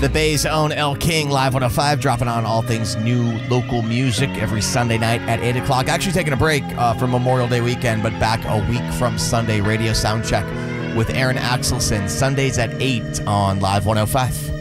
The Bay's own El King, Live 105, dropping on all things new local music every Sunday night at 8 o'clock. Actually taking a break from Memorial Day weekend, but back a week from Sunday. Radio Soundcheck with Aaron Axelson, Sundays at 8 on Live 105.